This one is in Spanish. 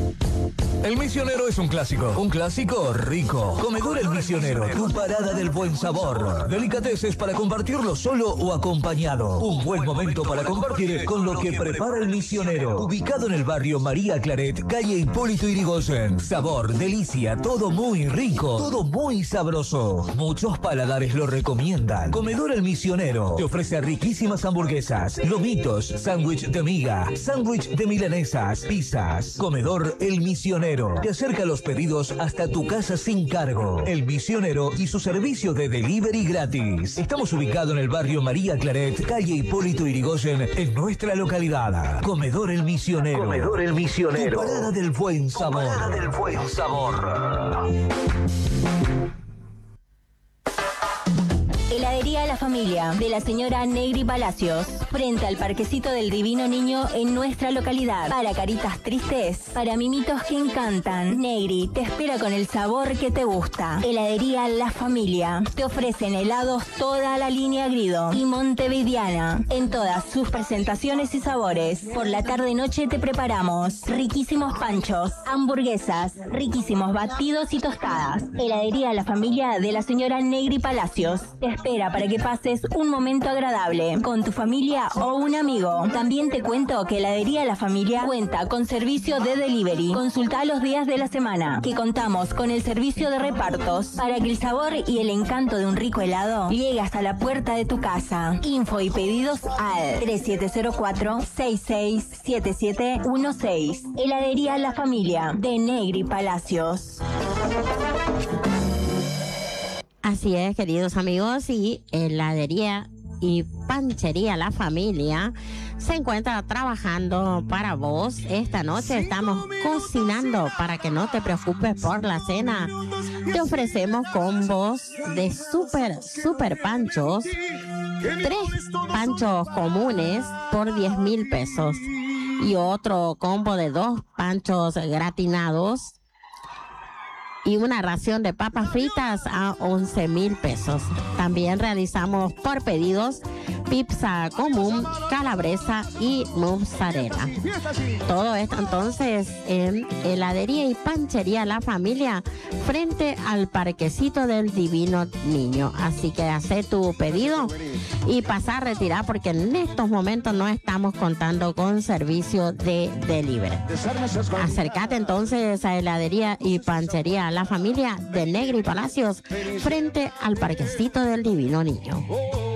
El Misionero es un clásico rico. Comedor El Misionero, tu parada del buen sabor. Delicateces para compartirlo solo o acompañado. Un buen momento para compartir con lo que prepara El Misionero. Ubicado en el barrio María Claret, calle Hipólito Yrigoyen. Sabor, delicia, todo muy rico, todo muy sabroso. Muchos paladares lo recomiendan. Comedor El Misionero te ofrece riquísimas hamburguesas, lomitos, sándwich de miga, sándwich de milanesas, pizzas. Comedor El Misionero te acerca los pedidos hasta tu casa sin cargo. El Misionero y su servicio de delivery gratis. Estamos ubicados en el barrio María Claret, calle Hipólito Yrigoyen, en nuestra localidad. Comedor El Misionero. Comedor El Misionero. Tu parada del buen sabor. Tu parada del buen sabor. Heladería La Familia, de la señora Negri Palacios, frente al Parquecito del Divino Niño en nuestra localidad. Para caritas tristes, para mimitos que encantan, Negri te espera con el sabor que te gusta. Heladería La Familia, te ofrecen helados toda la línea Grido y montevideana, en todas sus presentaciones y sabores. Por la tarde-noche te preparamos riquísimos panchos, hamburguesas, riquísimos batidos y tostadas. Heladería La Familia, de la señora Negri Palacios, te espera para que pases un momento agradable con tu familia o un amigo. También te cuento que Heladería La Familia cuenta con servicio de delivery. Consulta los días de la semana, que contamos con el servicio de repartos para que el sabor y el encanto de un rico helado llegue hasta la puerta de tu casa. Info y pedidos al 3704-667716. Heladería La Familia, de Negri Palacios. Así es, queridos amigos, y Heladería y Panchería La Familia se encuentra trabajando para vos. Esta noche estamos cocinando para que no te preocupes por la cena. Te ofrecemos combos de super panchos, 3 panchos comunes por 10,000 pesos y otro combo de 2 panchos gratinados y una ración de papas fritas a 11,000 pesos. También realizamos por pedidos pizza común, calabresa y mozzarella. Todo esto entonces en Heladería y Panchería La Familia, frente al Parquecito del Divino Niño. Así que haz tu pedido y pasa a retirar, porque en estos momentos no estamos contando con servicio de delivery. Acércate entonces a Heladería y Panchería La Familia, de Negri Palacios, frente al Parquecito del Divino Niño.